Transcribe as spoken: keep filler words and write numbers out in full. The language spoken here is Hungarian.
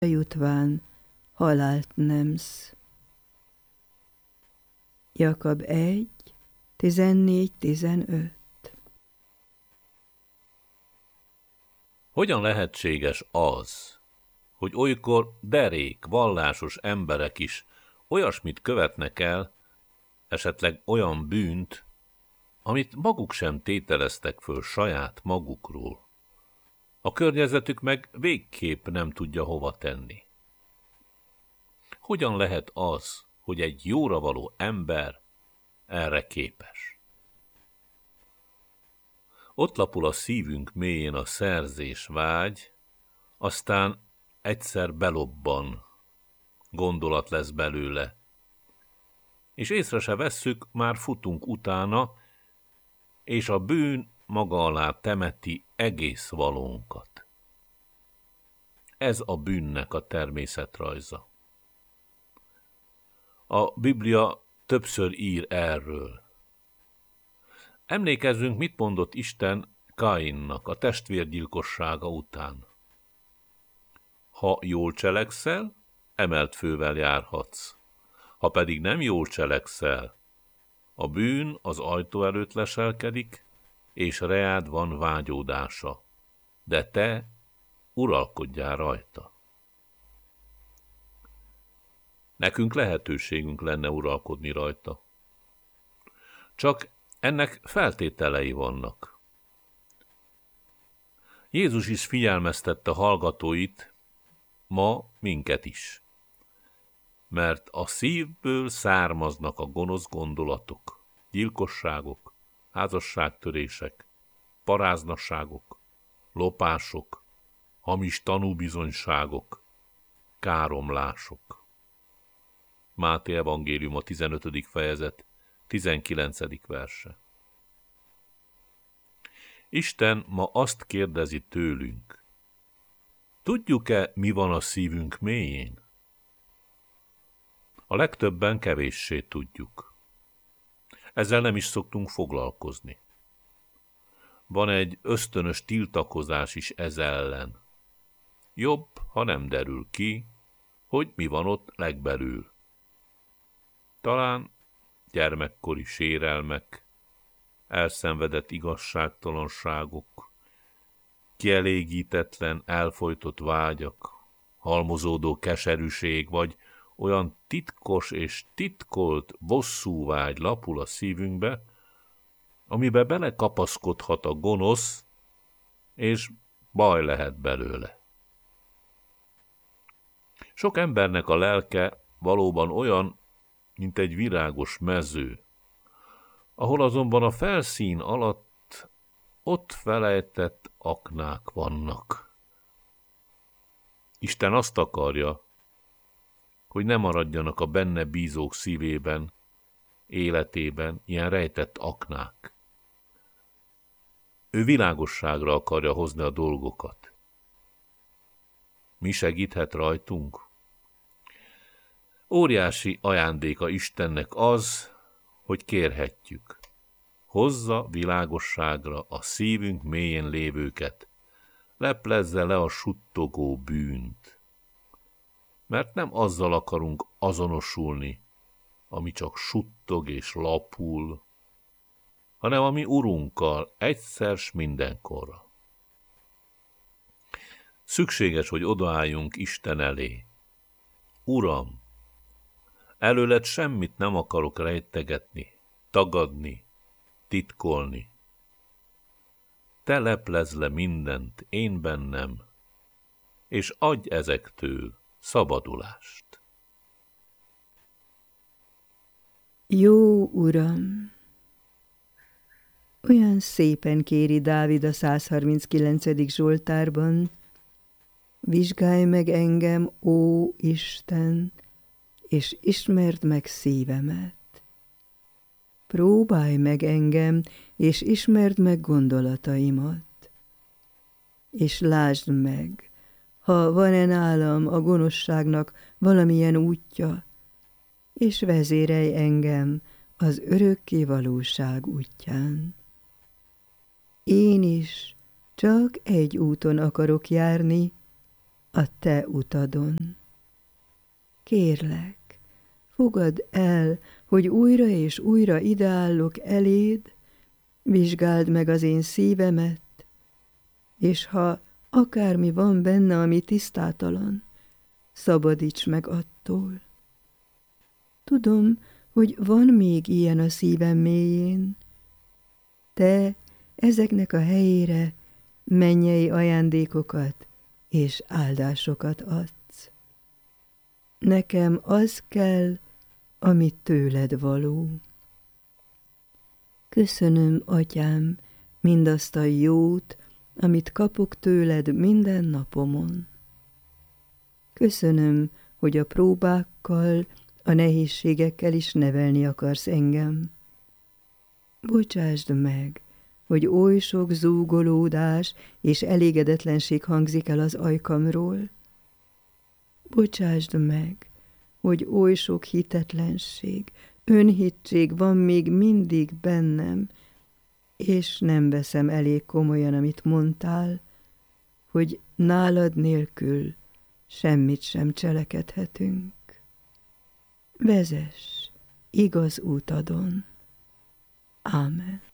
jutván halált nemsz. Jakab egy, tizennégy-tizenöt. Hogyan lehetséges az, hogy olykor derék, vallásos emberek is olyasmit követnek el, esetleg olyan bűnt, amit maguk sem tételeztek föl saját magukról. A környezetük meg végképp nem tudja hova tenni. Hogyan lehet az, hogy egy jóra való ember erre képes? Ott lapul a szívünk mélyén a szerzés vágy, aztán egyszer belobban, gondolat lesz belőle, és észre se vesszük, már futunk utána, és a bűn maga alá temeti egész valónkat. Ez a bűnnek a természetrajza. A Biblia többször ír erről. Emlékezzünk, mit mondott Isten Káinnak a testvérgyilkossága után. Ha jól cselekszel, emelt fővel járhatsz. Ha pedig nem jól cselekszel, a bűn az ajtó előtt leselkedik, és reád van vágyódása, de te uralkodjál rajta. Nekünk lehetőségünk lenne uralkodni rajta. Csak ennek feltételei vannak. Jézus is figyelmeztette hallgatóit, ma minket is. Mert a szívből származnak a gonosz gondolatok, gyilkosságok, házasságtörések, paráznasságok, lopások, hamis tanúbizonyságok, káromlások. Máté evangélium a tizenötödik fejezet, tizenkilencedik verse. Isten ma azt kérdezi tőlünk, tudjuk-e, mi van a szívünk mélyén? A legtöbben kevéssé tudjuk. Ezzel nem is szoktunk foglalkozni. Van egy ösztönös tiltakozás is ez ellen. Jobb, ha nem derül ki, hogy mi van ott legbelül. Talán gyermekkori sérelmek, elszenvedett igazságtalanságok, kielégítetlen, elfojtott vágyak, halmozódó keserűség, vagy olyan titkos és titkolt bosszúvágy lapul a szívünkbe, amibe belekapaszkodhat a gonosz, és baj lehet belőle. Sok embernek a lelke valóban olyan, mint egy virágos mező, ahol azonban a felszín alatt ott felejtett aknák vannak. Isten azt akarja, hogy ne maradjanak a benne bízók szívében, életében ilyen rejtett aknák. Ő világosságra akarja hozni a dolgokat. Mi segíthet rajtunk? Óriási ajándéka Istennek az, hogy kérhetjük. Hozza világosságra a szívünk mélyén lévőket, leplezze le a suttogó bűnt. Mert nem azzal akarunk azonosulni, ami csak suttog és lapul, hanem a mi Urunkkal egyszer s mindenkorra. Szükséges, hogy odaálljunk Isten elé. Uram, előled semmit nem akarok rejtegetni, tagadni, titkolni. Te leplezd le mindent én bennem, és adj ezektől szabadulást. Jó Uram! Olyan szépen kéri Dávid a százharminckilencedik Zsoltárban, vizsgálj meg engem, ó Isten, és ismerd meg szívemet. Próbálj meg engem, és ismerd meg gondolataimat. És lásd meg, ha van-e nálam a gonoszságnak valamilyen útja, és vezérelj engem az örökké valóság útján. Én is csak egy úton akarok járni, a te utadon. Kérlek, fogadd el, hogy újra és újra ideállok eléd, vizsgáld meg az én szívemet, és ha akármi van benne, ami tisztátalan, szabadíts meg attól. Tudom, hogy van még ilyen a szívem mélyén. Te ezeknek a helyére mennyei ajándékokat és áldásokat adsz. Nekem az kell, amit tőled való. Köszönöm, Atyám, mindazt a jót, amit kapok tőled minden napomon. Köszönöm, hogy a próbákkal, a nehézségekkel is nevelni akarsz engem. Bocsásd meg, hogy oly sok zúgolódás és elégedetlenség hangzik el az ajkamról. Bocsásd meg, hogy oly sok hitetlenség, önhittség van még mindig bennem, és nem veszem elég komolyan, amit mondtál, hogy nálad nélkül semmit sem cselekedhetünk. Vezess igaz útadon. Ámen.